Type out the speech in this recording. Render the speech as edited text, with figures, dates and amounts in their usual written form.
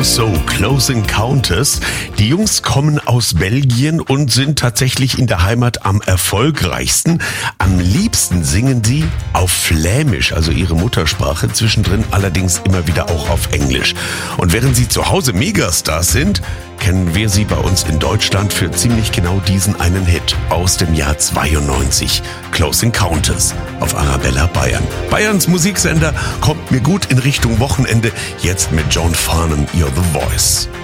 So, Close Encounters. Die Jungs kommen aus Belgien und sind tatsächlich in der Heimat am erfolgreichsten. Am liebsten singen sie auf Flämisch, also ihre Muttersprache, zwischendrin allerdings immer wieder auch auf Englisch. Und während sie zu Hause Megastars sind, kennen wir sie bei uns in Deutschland für ziemlich genau diesen einen Hit aus dem Jahr 92. Close Encounters auf Arabella Bayern. Bayerns Musiksender kommt mir gut in Richtung Wochenende. Jetzt mit John Farnham, You're the Voice.